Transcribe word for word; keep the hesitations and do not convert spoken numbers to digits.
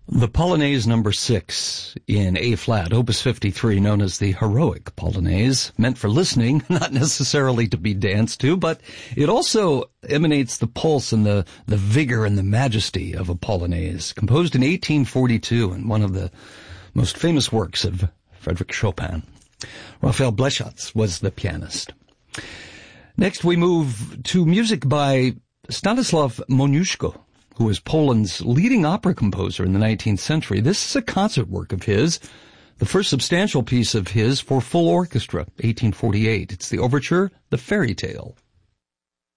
The Polonaise number six in A-flat, opus fifty-three, known as the Heroic Polonaise, meant for listening, not necessarily to be danced to, but it also emanates the pulse and the, the vigor and the majesty of a Polonaise, composed in eighteen forty-two and one of the most famous works of Frédéric Chopin. Raphael Bleschatz was the pianist. Next we move to music by Stanislaw Moniuszko, who was Poland's leading opera composer in the nineteenth century. This is a concert work of his, the first substantial piece of his for full orchestra, eighteen forty-eight. It's the overture, The Fairy Tale.